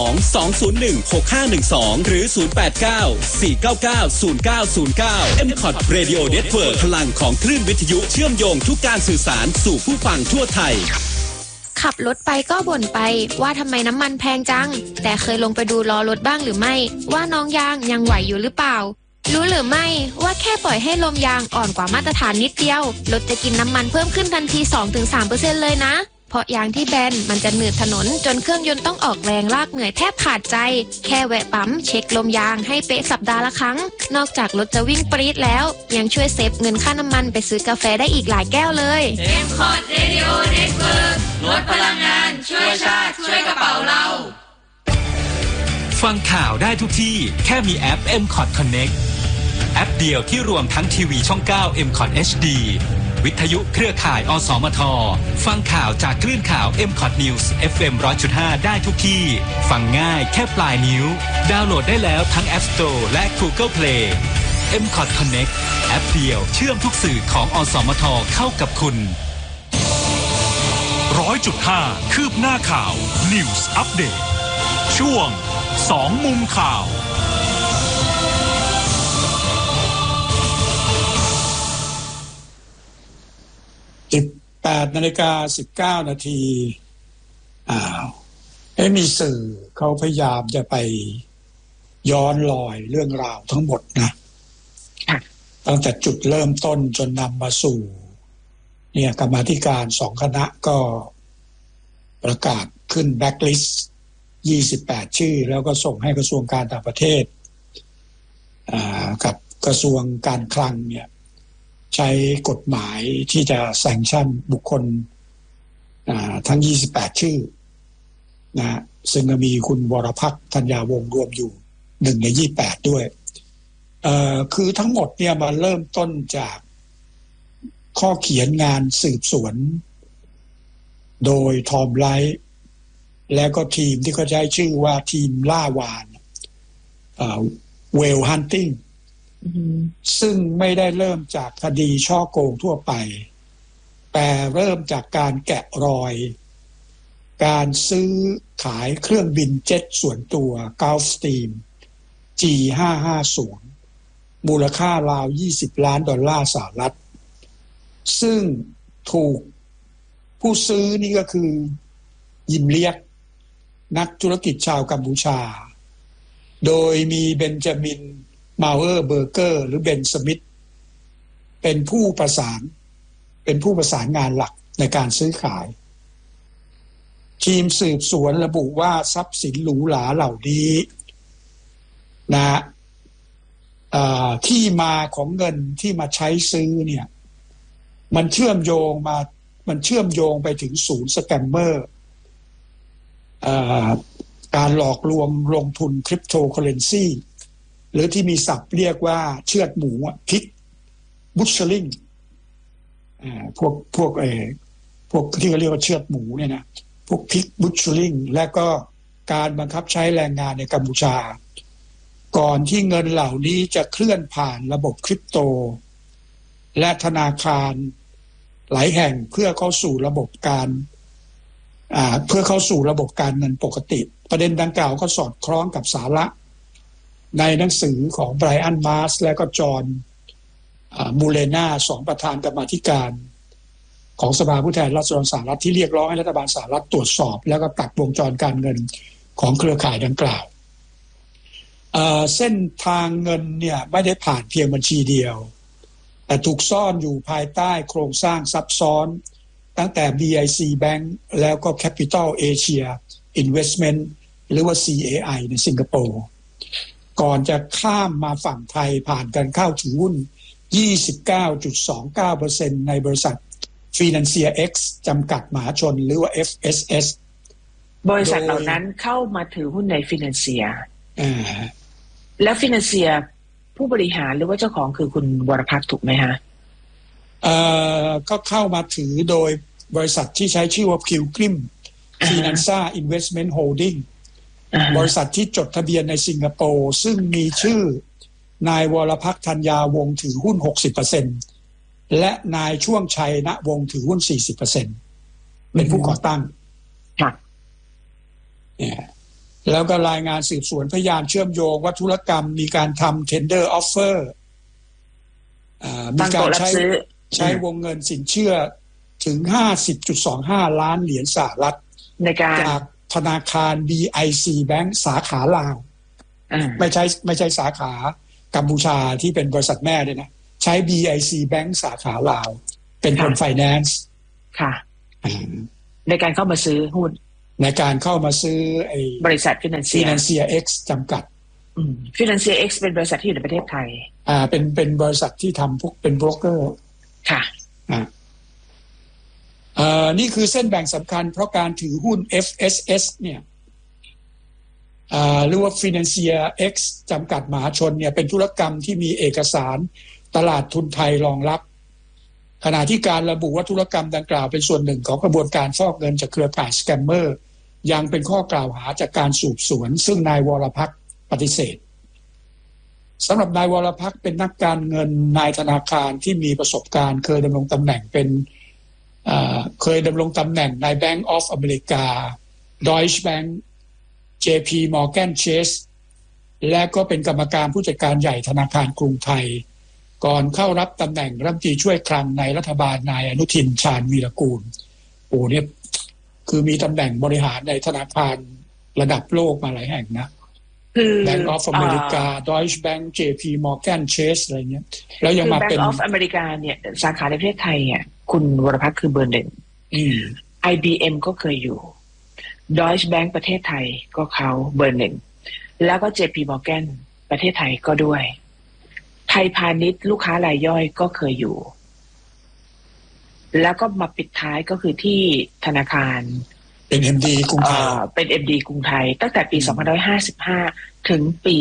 201-6512 หรือ 089-499-0909 MCOT Radio Network พลังของคลื่นวิทยุเชื่อมโยงทุกการสื่อสารสู่ผู้ฟังทั่วไทยขับรถไปก็บ่นไปว่าทำไมน้ำมันแพงจังแต่เคยลงไปดูล้อรถบ้างหรือไม่ว่าน้องยางยังไหวอยู่หรือเปล่ารู้หรือไม่ว่าแค่ปล่อยให้ลมยางอ่อนกว่ามาตรฐานนิดเดียวรถจะกินน้ำมันเพิ่มขึ้นทันที 2-3% เลยนะเพราะยางที่แบนมันจะหนืดถนนจนเครื่องยนต์ต้องออกแรงลากเหนื่อยแทบขาดใจแค่แวะปั๊มเช็คลมยางให้เป๊ะสัปดาห์ละครั้งนอกจากรถจะวิ่งปรี๊ดแล้วยังช่วยเซฟเงินค่าน้ำมันไปซื้อกาแฟได้อีกหลายแก้วเลย MCOT Radio Network ลดพลังงานช่วยชาติช่วยกระเป๋าเราฟังข่าวได้ทุกที่แค่มีแอป MCOT Connect แอปเดียวที่รวมทั้งทีวีช่อง 9 MCOT HDวิทยุเครือข่ายอสมทฟังข่าวจากคลื่นข่าว MCOT News FM 100.5 ได้ทุกที่ฟังง่ายแค่ปลายนิ้วดาวน์โหลดได้แล้วทั้ง App Store และ Google Play MCOT Connect แอปเดียวเชื่อมทุกสื่อของอสมทเข้ากับคุณ 100.5 คืบหน้าข่าว News Update ช่วง2มุมข่าว 18:19 นาทีมีสื่อเขาพยายามจะไปย้อนรอยเรื่องราวทั้งหมดนะตั้งแต่จุดเริ่มต้นจนนำมาสู่เนี่ยกรรมาธิการ2คณะก็ประกาศขึ้นแบล็คลิสต์28ชื่อแล้วก็ส่งให้กระทรวงการต่างประเทศกับกระทรวงการคลังเนี่ยใช้กฎหมายที่จะแซงชั่นบุคคลทั้ง28ชื่อนะซึ่งมีคุณวรพักษ์ธัญญาวงศ์รวมอยู่1ใน28ด้วยคือทั้งหมดเนี่ยมาเริ่มต้นจากข้อเขียนงานสืบสวนโดยทอมไลท์แล้วก็ทีมที่เขาใช้ชื่อว่าทีมล่าวาฬเวลฮันติงซึ่งไม่ได้เริ่มจากคดีช่อโกงทั่วไปแต่เริ่มจากการแกะรอยการซื้อขายเครื่องบินเจ็ตส่วนตัว Gulfstream G550 มูลค่าราว$20 ล้านสหรัฐซึ่งถูกผู้ซื้อนี่ก็คือยิมเลียกนักธุรกิจชาวกัมพูชาโดยมีเบนจามินมาเบอร์เกอร์หรือเบนสมิธเป็นผู้ประสานงานหลักในการซื้อขายทีมสืบสวนระบุว่าทรัพย์สินหรูหราเหล่านี้นะที่มาของเงินที่มาใช้ซื้อเนี่ยมันเชื่อมโยงไปถึงศูนย์สแกมเมอร์การหลอกลวงลงทุนคริปโตเคอเรนซีหรือที่มีศัพท์เรียกว่าเชือดหมูพิกบุชลิงพวกที่เขาเรียกว่าเชือดหมูเนี่ยนะพวกพิกบุชลิงและก็การบังคับใช้แรงงานในกัมพูชาก่อนที่เงินเหล่านี้จะเคลื่อนผ่านระบบคริปโตและธนาคารหลายแห่งเพื่อเข้าสู่ระบบการเงินปกติประเด็นดังกล่าวก็สอดคล้องกับสาระในหนังสือของไบรอันมาร์สและก็จอห์นมูเลนา2ประธานกรรมาธิการของสภาผู้แทนราษฎรสหรัฐที่เรียกร้องให้รัฐบาลสหรัฐตรวจสอบแล้วก็ตัดวงจรการเงินของเครือข่ายดังกล่าวเส้นทางเงินเนี่ยไม่ได้ผ่านเพียงบัญชีเดียวแต่ถูกซ่อนอยู่ภายใต้โครงสร้างซับซ้อนตั้งแต่ BIC Bank แล้วก็ Capital Asia Investment หรือว่า CAI ในสิงคโปร์ก่อนจะข้ามมาฝั่งไทยผ่านการเข้าถือหุ้น 29.29% ในบริษัท Financier X จำกัดมหาชนหรือว่า FSS บริษัทเหล่านั้นเข้ามาถือหุ้นใน Financier แล้ว Financier ผู้บริหารหรือว่าเจ้าของคือคุณวรพัฒน์ถูกไหมฮะก็เข้ามาถือโดยบริษัทที่ใช้ชื่อว่า Pilgrim Finanza Investment Holding บริษัทที่จดทะเบียนในสิงคโปร์ซึ่งมีชื่อนายวรพักษ์ธัญญาวงศ์ถือหุ้น 60% และนายช่วงชัยณวงศ์ถือหุ้น 40% เป็นผู้ก่อตั้งแล้วก็รายงานสืบสวนพยานเชื่อมโยงว่าธุรกรรมมีการทำ tender offer มีการใช้วงเงินสินเชื่อถึง 50.25 ล้านเหรียญสหรัฐในการจากธนาคาร BIC Bank สาขาลาวไม่ใช่สาขากัมพูชาที่เป็นบริษัทแม่ด้วยนะใช้ BIC Bank สาขาลาวเป็นคนไฟแนนซ์ค่ะในการเข้ามาซื้อหุ้นในการเข้ามาซื้อบริษัท Financier X จำกัด Financier X เป็นบริษัทที่อยู่ในประเทศไทยเป็นบริษัทที่ทำพวกเป็นโบรกเกอร์ค่ะนี่คือเส้นแบ่งสำคัญเพราะการถือหุ้น FSS เนี่ยหรือว่า Financier X จำกัดมหาชนเนี่ยเป็นธุรกรรมที่มีเอกสารตลาดทุนไทยรองรับขณะที่การระบุว่าธุรกรรมดังกล่าวเป็นส่วนหนึ่งของกระบวนการฟอกเงินจากเครือข่ายสแกมเมอร์ยังเป็นข้อกล่าวหาจากการสืบสวนซึ่งนายวรพักษ์ปฏิเสธสำหรับนายวรพักษ์เป็นนักการเงินนายธนาคารที่มีประสบการณ์เคยดำรงตำแหน่งเป็นเคยดำรงตำแหน่งใน Bank of America Deutsche Bank JP Morgan Chase และก็เป็นกรรมการผู้จัดการใหญ่ธนาคารกรุงไทยก่อนเข้ารับตำแหน่งรัฐมนตรีช่วยคลังในรัฐบาลนายอนุทินชาญวีรกูลเนี่ยคือมีตำแหน่งบริหารในธนาคารระดับโลกมาหลายแห่งนะคือ Bank of America Deutsche Bank JP Morgan Chase อะไรเงี้ยแล้วยังมาเป็น Bank of America เนี่ยสาขาในประเทศไทยเนี่ยคุณวรพัฒน์คือเบอร์หนึ่งIBM ก็เคยอยู่ Deutsche Bank ประเทศไทยก็เขาเบอร์หนึ่งแล้วก็ JP Morgan ประเทศไทยก็ด้วยไทยพาณิชย์ลูกค้ารายย่อยก็เคยอยู่แล้วก็มาปิดท้ายก็คือที่ธนาคารเป็น MD กรุงไทยเป็น MD กรุงไทยตั้งแต่ปี2555ถึงปี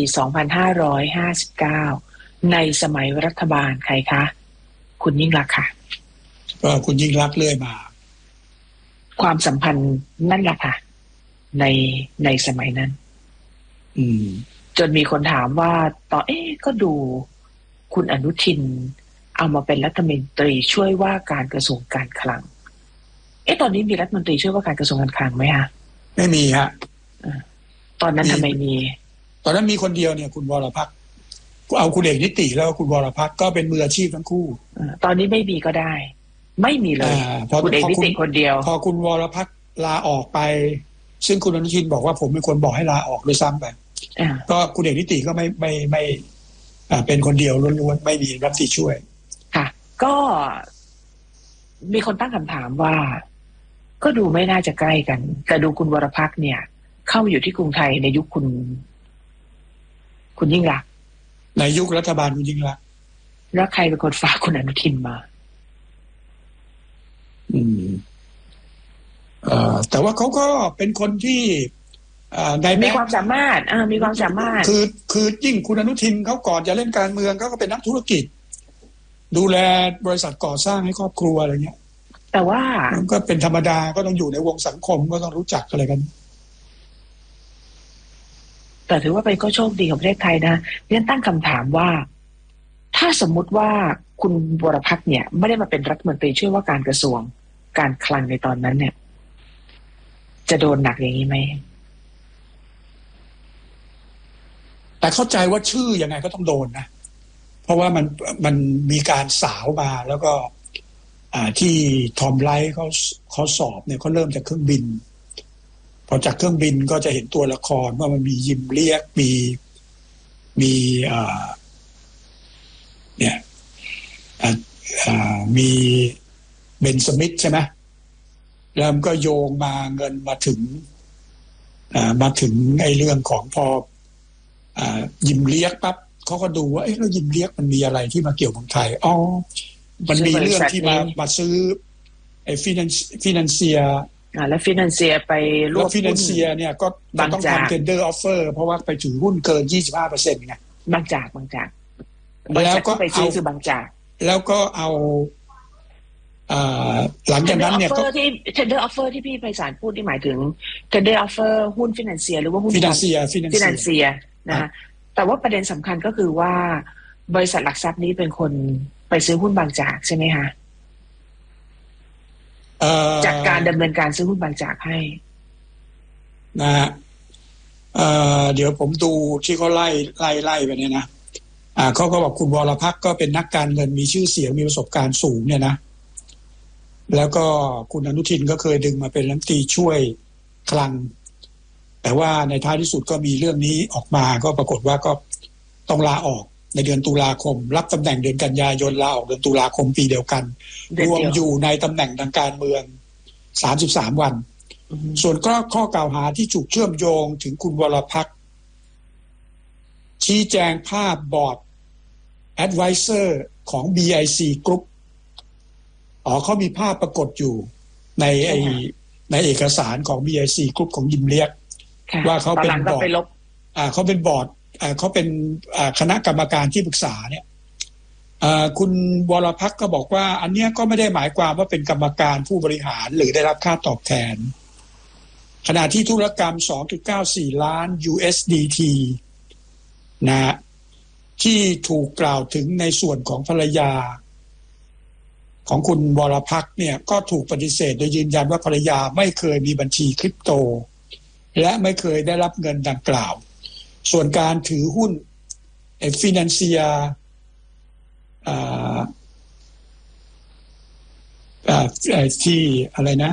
2559ในสมัยรัฐบาลใครคะคุณยิ่งลักษณ์ค่ะก็คุณยิ่งลักษณ์เรื่อยมาความสัมพันธ์นั่นแหละค่ะในสมัยนั้นจนมีคนถามว่าต่อก็ดูคุณอนุทินเอามาเป็นรัฐมนตรีช่วยว่าการกระทรวงการคลังตอนนี้มีรัฐมนตรีช่วยว่าการกระทรวงการคลังไหมฮะไม่มีฮะตอนนั้นทำไมมีตอนนั้นมีคนเดียวเนี่ยคุณวรพักษ์เอาคุณเอกนิติแล้วคุณวรพักษ์ก็เป็นมืออาชีพทั้งคู่ตอนนี้ไม่มีก็ได้ไม่มีเลยคุณเอกนิติคนเดียวพอคุณวรพักษ์ลาออกไปซึ่งคุณอนุทินบอกว่าผมเป็นคนบอกให้ลาออกด้วยซ้ำไปก็คุณเอกนิติก็ไม่เป็นคนเดียวล้วนๆไม่มีรัฐมนตรีช่วยค่ะก็มีคนตั้งคำถามว่าก็ดูไม่น่าจะใกล้กันแต่ดูคุณวรพักษ์เนี่ยเข้าอยู่ที่กรุงไทยในยุคคุณยิ่งลักษณ์ในยุครัฐบาลคุณยิ่งลักษณ์แล้วใครเป็นคนฝากคุณอนุทินมาแต่ว่าเขาก็เป็นคนที่มีความสามารถมีความสามารถคือยิ่งคุณอนุทินเขาก่อนจะเล่นการเมืองเขาก็เป็นนักธุรกิจดูแลบริษัทก่อสร้างให้ครอบครัวอะไรเงี้ยแต่ว่ามันก็เป็นธรรมดาก็ต้องอยู่ในวงสังคมก็ต้องรู้จักอะไรกันแต่ถือว่าเป็นก็โชคดีของประเทศไทยนะเรียนตั้งคำถามว่าถ้าสมมุติว่าคุณวรพัฒน์เนี่ยไม่ได้มาเป็นรัฐมนตรีช่วยว่าการกระทรวงการคลังในตอนนั้นเนี่ยจะโดนหนักอย่างนี้ไหมแต่เข้าใจว่าชื่อยังไงก็ต้องโดนนะเพราะว่ามันมีการสาวมาแล้วก็ที่ทอมไลท์เขาสอบเนี่ยเขาเริ่มจากเครื่องบินพอจากเครื่องบินก็จะเห็นตัวละครว่ามันมียิมเลียกมีเนี่ยมีเบนสมิธใช่ไหมแล้วมันก็โยงมาเงินมาถึงไอ้เรื่องของพอยิมเลียกปั๊บเขาก็ดูว่าแล้วยิมเลียกมันมีอะไรที่มาเกี่ยวกับไทยมันมีเรื่องที่มาซื้อไอ้ฟินันเซียแล้วฟินันเซียไปรวบฟินันเซียเนี่ยก็ต้องทำ tender offer เพราะว่าไปถือหุ้นเกิน 25% ไงบางจากแล้วก็ไปซื้อคือบางจากแล้วก็เอาหลังจากนั้นเนี่ยก็ tender offer ที่พี่ไพศาลพูดที่หมายถึง tender offer หุ้นฟินันเซียหรือว่าหุ้นฟินันเซียนะแต่ว่าประเด็นสำคัญก็คือว่าบริษัทหลักทรัพย์นี้เป็นคนไปซื้อหุ้นบางจากใช่ไหมคะจากการดำเนินการซื้อหุ้นบางจากให้นะฮะเดี๋ยวผมดูที่เขาไล่ไปเนี่ยนะเขาก็บอกคุณวรพักษ์ก็เป็นนักการเงินมีชื่อเสียงมีประสบการณ์สูงเนี่ยนะแล้วก็คุณอนุทินก็เคยดึงมาเป็นรัฐมนตรีช่วยคลังแต่ว่าในท้ายที่สุดก็มีเรื่องนี้ออกมาก็ปรากฏว่าก็ต้องลาออกในเดือนตุลาคมรับตำแหน่งเดือนกันยายนลาออกเดือนตุลาคมปีเดียวกันรวมอยู่ในตำแหน่งทางการเมือง33วันส่วนข้อกล่าวหาที่ถูกเชื่อมโยงถึงคุณวรพักษ์ชี้แจงภาพบอร์ด Advisor ของ BIC Group เขามีภาพปรากฏอยู่ในเอกสารของ BIC Group ของยิมเลียกว่าเขาเป็นบอร์ดเขาเป็นบอร์ดเขาเป็นคณะกรรมการที่ปรึกษาเนี่ยคุณวรพักษ์ก็บอกว่าอันเนี้ยก็ไม่ได้หมายความว่าเป็นกรรมการผู้บริหารหรือได้รับค่าตอบแทนขณะที่ธุรกรรม 2.94 ล้าน USDT นะที่ถูกกล่าวถึงในส่วนของภรรยาของคุณวรพักษ์เนี่ยก็ถูกปฏิเสธโดยยืนยันว่าภรรยาไม่เคยมีบัญชีคริปโตและไม่เคยได้รับเงินดังกล่าวส่วนการถือหุ้นFinanciaที่อะไรนะ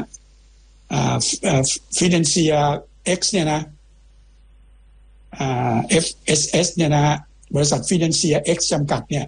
Financia X เนี่ยนะ FSS เนี่ยนะบริษัท Financia X จำกัดเนี่ย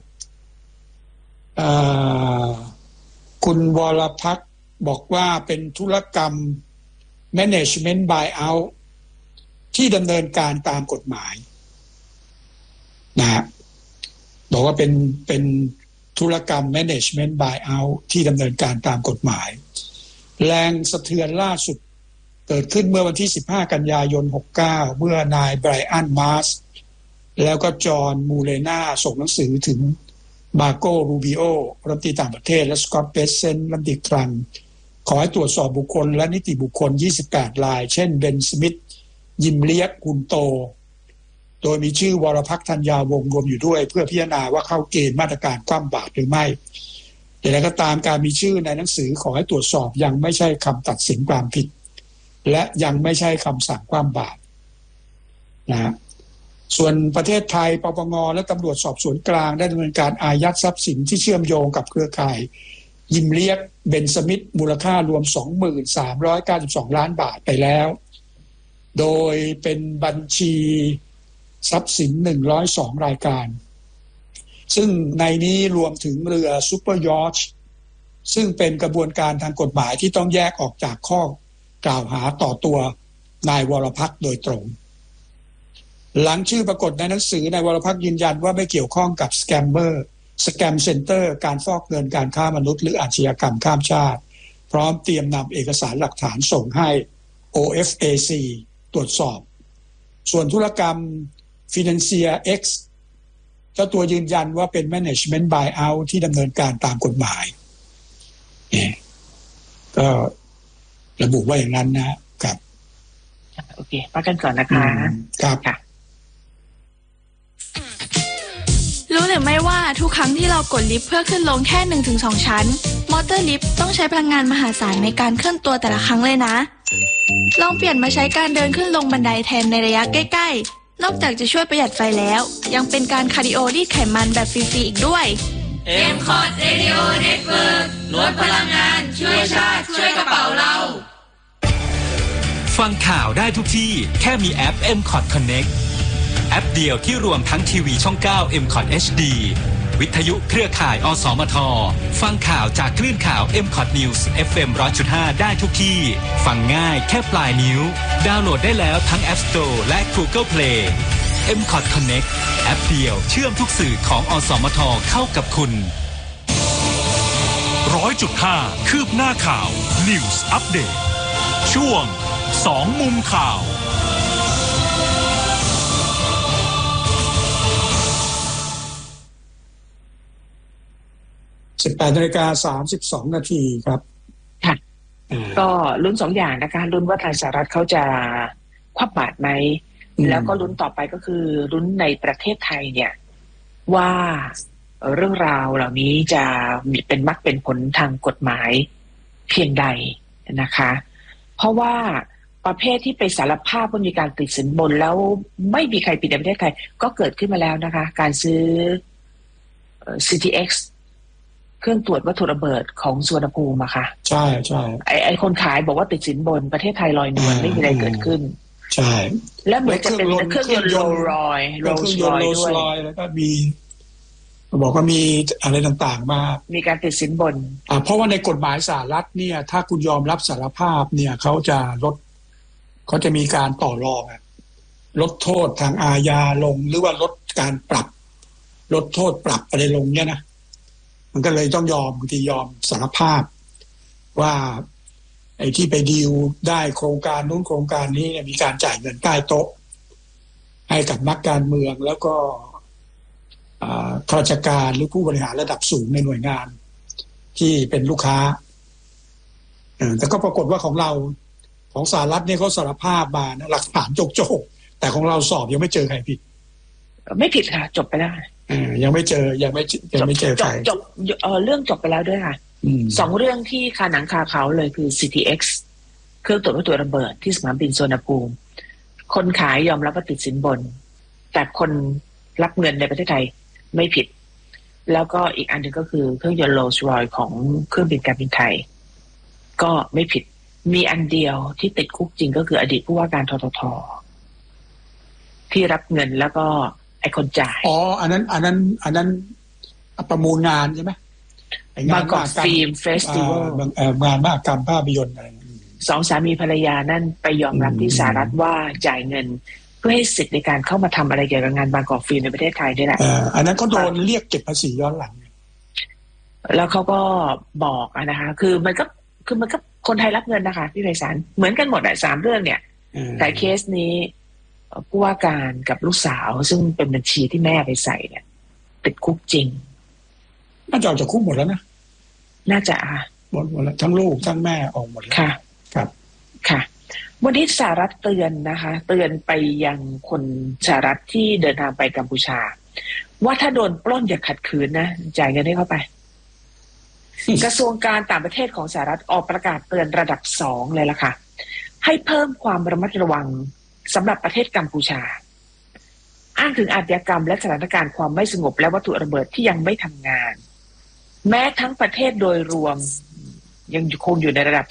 คุณวรพักษ์บอกว่าเป็นธุรกรรม Management Buyout ที่ดำเนินการตามกฎหมายนะฮะบอกว่าเป็นธุรกรรม Management Buyout ที่ดำเนินการตามกฎหมายแรงสะเทือนล่าสุดเกิดขึ้นเมื่อวันที่15กันยายน69เมื่อนายไบรอันมาร์สแล้วก็จอห์นมูเลนาส่งหนังสือถึงมาโกรูบิโอรัฐมนตรีต่างประเทศและสกอตต์เบสเซนรัฐมนตรีคลังขอให้ตรวจสอบบุคคลและนิติบุคคล28รายเช่นเบนสมิธยิมเลียกกุนโตโดยมีชื่อวรพักษ์ธัญญาวงศ์รวมอยู่ด้วยเพื่อพิจารณาว่าเข้าเกณฑ์มาตรการคว่ำบาตรหรือไม่แต่แล้วก็ตามการมีชื่อในหนังสือขอให้ตรวจสอบยังไม่ใช่คำตัดสินความผิดและยังไม่ใช่คำสั่งคว่ำบาตรนะส่วนประเทศไทยปปงและตำรวจสอบสวนกลางได้ดำเนินการอายัดทรัพย์สินที่เชื่อมโยงกับเครือข่ายยิมเลียกเบนสมิธมูลค่ารวม 2392 ล้านบาทไปแล้วโดยเป็นบัญชีทรัพย์สิน102รายการซึ่งในนี้รวมถึงเรือซูเปอร์ยอชท์ซึ่งเป็นกระบวนการทางกฎหมายที่ต้องแยกออกจากข้อกล่าวหาต่อตัวนายวรพักษ์โดยตรงหลังชื่อปรากฏในหนังสือนายวรพักษ์ยืนยันว่าไม่เกี่ยวข้องกับสแกมเซ็นเตอร์การฟอกเงินการค้ามนุษย์หรืออาชญากรรมข้ามชาติพร้อมเตรียมนำเอกสารหลักฐานส่งให้ OFAC ตรวจสอบส่วนธุรกรรม Financia X เจ้าตัวยืนยันว่าเป็น Management Buyout ที่ดำเนินการตามกฎหมายก็ระบุว่าอย่างนั้นนะครับโอเคพักกันก่อนนะคะครับค่ะรู้หรือไม่ว่าทุกครั้งที่เรากดลิฟต์เพื่อขึ้นลงแค่ 1-2 ชั้นมอเตอร์ลิฟต์ต้องใช้พลังงานมหาศาลในการเคลื่อนตัวแต่ละครั้งเลยนะลองเปลี่ยนมาใช้การเดินขึ้นลงบันไดแทนในระยะใกล้ๆนอกจากจะช่วยประหยัดไฟแล้วยังเป็นการคาร์ดิโอรีดไขมันแบบฟรีๆอีกด้วย MCOT Radio Network ลดพลังงานช่วยชาติช่วยกระเป๋าเราฟังข่าวได้ทุกที่แค่มีแอป MCOT Connect แอปเดียวที่รวมทั้งทีวีช่อง9 MCOT HD วิทยุเครือข่ายอสมทฟังข่าวจากคลื่นข่าว MCOT News FM 100.5 ได้ทุกที่ฟังง่ายแค่ปลายนิ้วดาวน์โหลดได้แล้วทั้ง App Store และ Google Play MCOT Connect แอปเดียวเชื่อมทุกสื่อของอสมทเข้ากับคุณ 100.5 คืบหน้าข่าว News Update ช่วง2มุมข่าว 18:32 นาทีครับค่ะก็ลุ้น2อย่างนะคะลุ้นว่าทางสหรัฐเขาจะคว่ำบาตรไหมแล้วก็ลุ้นต่อไปก็คือลุ้นในประเทศไทยเนี่ยว่าเรื่องราวเหล่านี้จะมีเป็นมรรคเป็นผลทางกฎหมายเพียงใดนะคะเพราะว่าประเภทที่ไปสารภาพว่ามีการติดสินบนแล้วไม่มีใครผิดในประเทศไทยก็เกิดขึ้นมาแล้วนะคะการซื้อCTX เครื่องตรวจวัตถุระเบิดของสุวรรณภูมิอะค่ะใช่ใช่ไอคนขายบอกว่าติดสินบนประเทศไทยลอยนวลไม่มีอะไรเกิดขึ้นใช่แล้วเหมือนจะเป็นเครื่องยนต์โรลส์รอยด้วยแล้วก็มีบอกว่ามีอะไรต่างๆมามีการติดสินบนเพราะว่าในกฎหมายสหรัฐเนี่ยถ้าคุณยอมรับสารภาพเนี่ยเขาจะมีการต่อรองลดโทษทางอาญาลงหรือว่าลดการปรับลดโทษปรับอะไรลงเนี่ยนะมันก็เลยต้องบางทียอมสารภาพว่าไอ้ที่ไปดีลได้โครงการนู้นโครงการนี้เนี่ยมีการจ่ายเงินใต้โต๊ะให้กับนักการเมืองแล้วก็ข้าราชการหรือผู้บริหารระดับสูงในหน่วยงานที่เป็นลูกค้าแต่ก็ปรากฏว่าของเราของสหรัฐเนี่ยเขาสารภาพมานะหลักฐานโจกๆแต่ของเราสอบยังไม่เจอใครผิดไม่ผิดค่ะจบไปแล้วยังไม่เจอใครจบเรื่องจบไปแล้วด้วยค่ะ2เรื่องที่คาหนังคาเขาเลยคือ CTX เครื่องตรวจวัตถุระเบิดที่สนามบินสุวรรณภูมิคนขายยอมรับว่าติดสินบนแต่คนรับเงินในประเทศไทยไม่ผิดแล้วก็อีกอันหนึ่งก็คือเครื่องยนต์โรลส์รอยซ์ของเครื่องบินการบินไทยก็ไม่ผิดมีอันเดียวที่ติดคุกจริงก็คืออดีตผู้ว่าการททท.ที่รับเงินแล้วก็ไอ้คนจ่ายอันนั้นประมูลงานใช่ไหมบางกอกฟิล์มเฟสติวัลงานมหกรรมภาพยนตร์อะไร 2สามีภรรยานั่นไปยอมรับที่สหรัฐว่าจ่ายเงินเพื่อให้สิทธิ์ในการเข้ามาทำอะไรเกี่ยวกับงานบางกอกฟิล์มในประเทศไทยนี่แหละอันนั้นก็โดนเรียกเก็บภาษีย้อนหลังแล้วเขาก็บอกนะคะคือมันก็คนไทยรับเงินนะคะพี่ไพศาลเหมือนกันหมด3เรื่องเนี่ยแต่เคสนี้ผู้ว่าการกับลูกสาวซึ่งเป็นบัญชีที่แม่ไปใส่เนี่ยติดคุกจริงน่าจะออกจากคุกหมดแล้วนะน่าจะหมดแล้วทั้งลูกทั้งแม่ออกหมดแล้วค่ะครับค่ะวันนี้สหรัฐเตือนนะคะเตือนไปยังคนสหรัฐที่เดินทางไปกัมพูชาว่าถ้าโดนปล้นอย่าขัดขืนนะจ่ายเงินให้เข้าไป กระทรวงการต่างประเทศของสหรัฐออกประกาศเตือนระดับ2เลยล่ะค่ะให้เพิ่มความระมัดระวังสำหรับประเทศกัมพูชาอ้างถึงอาชญากรรมและสถานการณ์ความไม่สงบและวัตถุระเบิดที่ยังไม่ทำงานแม้ทั้งประเทศโดยรวมยังคงอยู่ในระดับ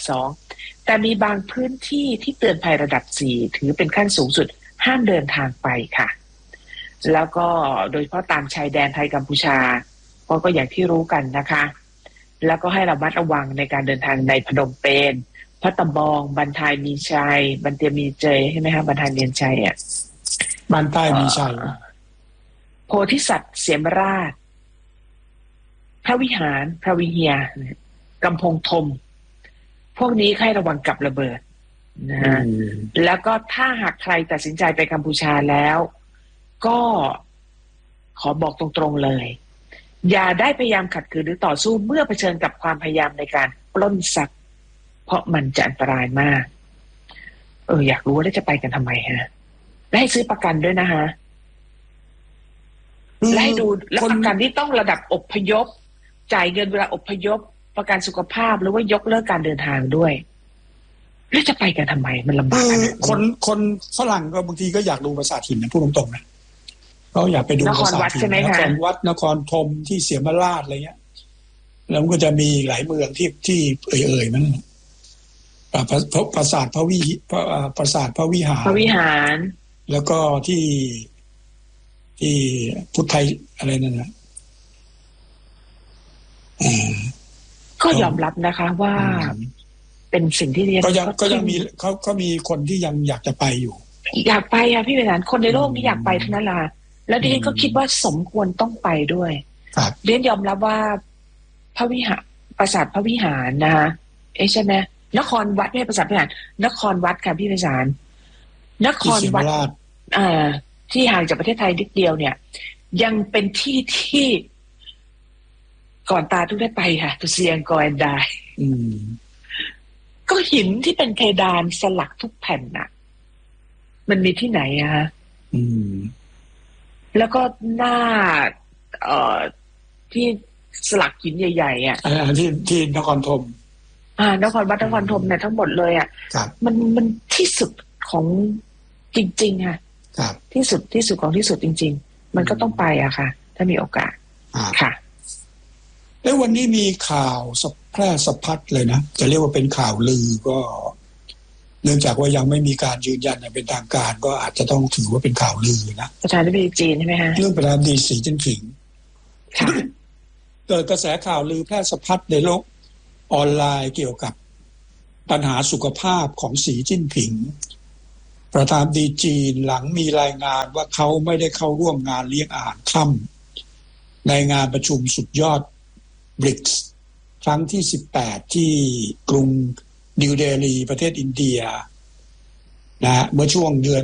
2แต่มีบางพื้นที่ที่เตือนภัยระดับ4ถือเป็นขั้นสูงสุดห้ามเดินทางไปค่ะแล้วก็โดยเฉพาะตามชายแดนไทยกัมพูชาก็อย่างที่รู้กันนะคะแล้วก็ให้ระมัดระวังในการเดินทางในพนมเปญพัตบองบันทายมีชัยบันเตียมีเจใช่ไหมคะบันทายเมียนชัยบ้านใต้มีชัยโพธิสัตว์เสียมราชพระวิหารพระวิเฮียกำพงธมพวกนี้ให้ระวังกับระเบิดนะฮะแล้วก็ถ้าหากใครตัดสินใจไปกัมพูชาแล้วก็ขอบอกตรงๆเลยอย่าได้พยายามขัดขืนหรือต่อสู้เมื่อเผชิญกับความพยายามในการปล้นทรัพย์เพราะมันจะอันตรายมากอยากรู้ว่าจะไปกันทำไมฮะและให้ซื้อประกันด้วยนะฮะและให้ดูแล้วประกันที่ต้องระดับอพยพจ่ายเงินเวลาอพยพประกันสุขภาพหรือว่ายกเลิกการเดินทางด้วยแล้วจะไปกันทำไมมันลำบากคนฝรั่งก็บางทีก็อยากดูปราสาทหินนะพูดตรงๆนะเขาอยากไปดูปราสาทหินนครวัดนครธมที่เสียมราชอะไรเงี้ยแล้วมันก็จะมีหลายเมืองที่เอ่ยมันปราสาทพระวิหารแล้วก็ที่พุทธไทยอะไรนั่นนะก็ยอมรับนะคะว่าเป็นสิ่งที่เรียนก็ยังมีเขามีคนที่ยังอยากจะไปอยู่อยากไปค่ะพี่เวลาคนในโลกนี้อยากไปทั้งนั้นล่ะแล้วดิฉันก็คิดว่าสมควรต้องไปด้วยเรียนยอมรับว่าพระวิหารปราสาทพระวิหารนะคะใช่ไหมนครวัดไม่ใช่ปราสาทพระวิหารนครวัดค่ะพี่เวลานครวัดที่ห่างจากประเทศไทยนิดเดียวเนี่ยยังเป็นที่ก่อนตาทุกได้ไปค่ะตุเซียงกอแอนไดก็หินที่เป็นเพดานสลักทุกแผ่นน่ะมันมีที่ไหนอะฮะแล้วก็หน้าที่สลักหินใหญ่ๆอ่ะที่นครธมนครวัดนครธมเนี่ยทั้งหมดเลยมันที่สุดของจริงๆค่ะที่สุดของที่สุดจริงๆมันก็ต้องไปอะค่ะถ้ามีโอกาสค่ะแล้ววันนี้มีข่าวแพร่สะพัดเลยนะจะเรียกว่าเป็นข่าวลือก็เนื่องจากว่ายังไม่มีการยืนยันอย่างเป็นทางการก็อาจจะต้องถือว่าเป็นข่าวลือนะประธานาธิบดีจีนใช่ไหมฮะเรื่องประธานาธิบดีสีจิ้นผิงเกิดกระแสข่าวลือแพร่สะพัดในโลกออนไลน์เกี่ยวกับปัญหาสุขภาพของสีจิ้นผิงประธานาธิบดีจีนหลังมีรายงานว่าเขาไม่ได้เข้าร่วมงานเลี้ยงอาหารค่ำในงานประชุมสุดยอดBRICS ครั้งที่18ที่กรุงนิวเดลีประเทศอินเดียนะเมื่อช่วงเดือน